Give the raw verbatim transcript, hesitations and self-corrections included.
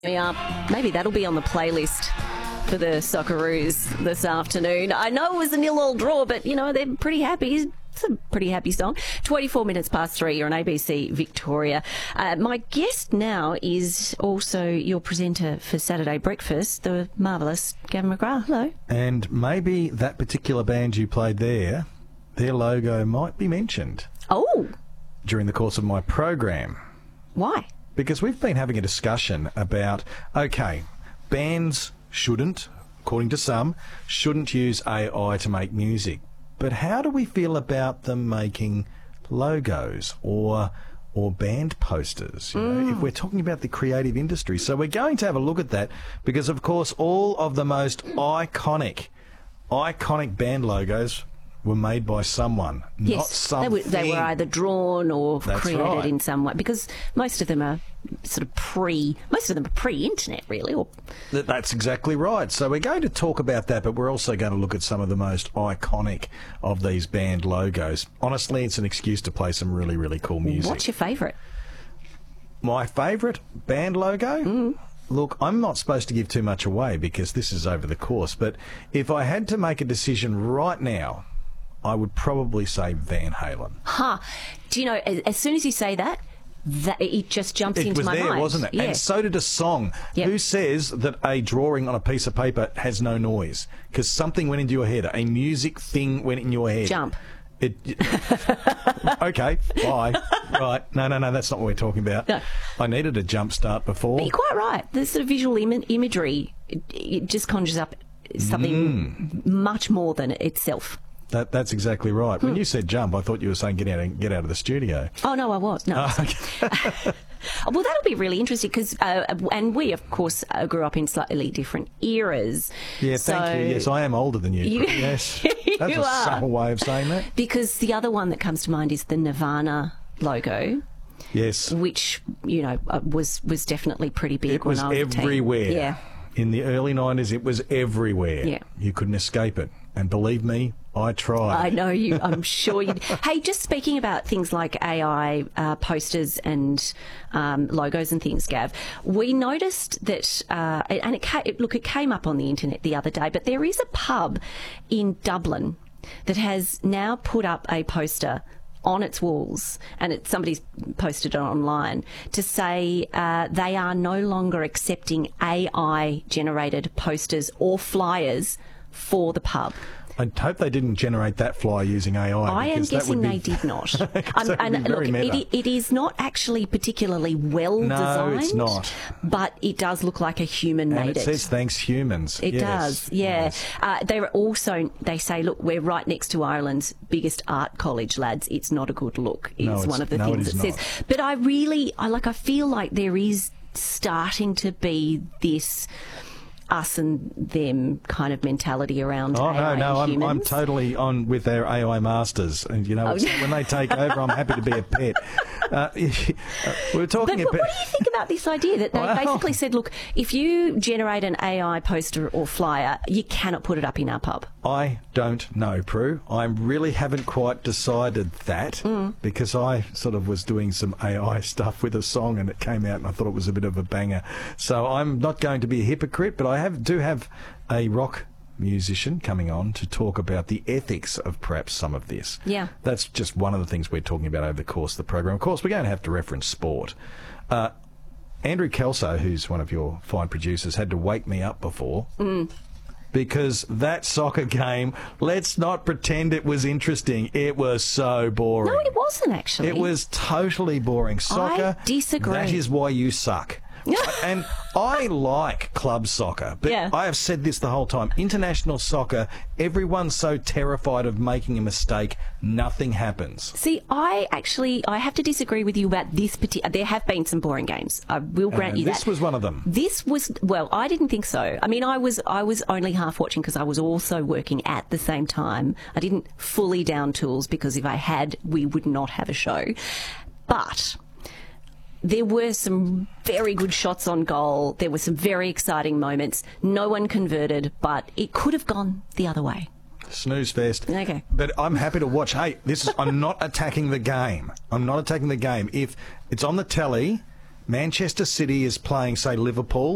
Yeah, maybe that'll be on the playlist for the Socceroos this afternoon. I know it was a nil-all draw, but, you know, they're pretty happy. It's a pretty happy song. twenty-four minutes past three, you're on A B C Victoria. Uh, my guest now is also your presenter for Saturday Breakfast, the marvellous Gavin McGrath. Hello. And maybe that particular band you played there, their logo might be mentioned. Oh. During the course of my program. Why? Because we've been having a discussion about, okay, bands shouldn't, according to some, shouldn't use A I to make music. But how do we feel about them making logos or or band posters, you know, Mm. if we're talking about the creative industry? So we're going to have a look at that because, of course, all of the most iconic, iconic band logos were made by someone, Yes, not something. they were, they were either drawn or That's created right. in some way, because most of them are sort of pre, most of them are pre-internet, really. Or Th- That's exactly right. So we're going to talk about that, but we're also going to look at some of the most iconic of these band logos. Honestly, it's an excuse to play some really, really cool music. what's your favourite? My favourite band logo? Mm. Look, I'm not supposed to give too much away because this is over the course, but if I had to make a decision right now, I would probably say Van Halen. Huh. Do you know, as, as soon as you say that, that it just jumps It into was my there, mind. wasn't it? Yeah. And so did a song. Yep. Who says that a drawing on a piece of paper has no noise? Because something went into your head. A music thing went in your head. Jump. It, okay, bye. Right. No, no, no, that's not what we're talking about. No. I needed a jump start before. But you're quite right. The sort of visual Im- imagery, it, it just conjures up something Mm. much more than itself. That, that's exactly right. Hmm. When you said jump, I thought you were saying get out and get out of the studio. Oh, no, I was. No. Oh, okay. Well, that'll be really interesting because, uh, and we, of course, uh, grew up in slightly different eras. Yeah, thank So- you. Yes, I am older than you. You- yes. That's you a are. subtle way of saying that. Because the other one that comes to mind is the Nirvana logo, Yes. which, you know, uh, was was definitely pretty big It when was I was a teen. everywhere. Yeah. In the early nineties, it was everywhere. Yeah. You couldn't escape it. And believe me, I tried. I know you. I'm sure you. Hey, just speaking about things like A I uh, posters and um, logos and things, Gav, we noticed that, uh, and it, ca- it look, it came up on the internet the other day. But there is a pub in Dublin that has now put up a poster on its walls, and it, somebody's posted it online to say uh, they are no longer accepting A I-generated posters or flyers for the pub. I hope they didn't generate that flyer using A I. I am because that guessing would they be- did not. Because that would and be very look, meta. it, it is not actually particularly well No, designed. it's not. But it does look like a human And made it says thanks humans. It Yes. does, yeah. Yes. Uh, they're also, they say, look, we're right next to Ireland's biggest art college, lads. It's not a good look, is No, it's- one of the no, it things is it says. not. But I really, I like, I feel like there is starting to be this us and them kind of mentality around Oh, A I no, no, and I'm, I'm humans. totally on with their A I masters. And, you know, Oh, it's- yeah. when they take over, I'm happy to be a pet. Uh, we're talking But what, about... what do you think about this idea that they Well- basically said, look, if you generate an A I poster or flyer, you cannot put it up in our pub? I don't know, Prue. I really haven't quite decided that Mm. because I sort of was doing some A I stuff with a song and it came out and I thought it was a bit of a banger. So I'm not going to be a hypocrite, but I have do have a rock musician coming on to talk about the ethics of perhaps some of this. Yeah. That's just one of the things we're talking about over the course of the program. Of course, we're going to have to reference sport. Uh, Andrew Kelso, who's one of your fine producers, had to wake me up before. Mm. Because that soccer game, let's not pretend it was interesting. It was so boring. No, it wasn't actually. It was totally boring. Soccer, disagree. that is why you suck. And I like club soccer, but Yeah. I have said this the whole time. International soccer, everyone's so terrified of making a mistake, nothing happens. See, I actually, I have to disagree with you about this particular. There have been some boring games. I will grant And you this that. was one of them. This was, well, I didn't think so. I mean, I was, I was only half watching because I was also working at the same time. I didn't fully down tools because if I had, we would not have a show. But there were some very good shots on goal. There were some very exciting moments. No one converted, but it could have gone the other way. Snooze fest. Okay. But I'm happy to watch. Hey, this is. I'm not attacking the game. I'm not attacking the game. If it's on the telly, Manchester City is playing, say, Liverpool.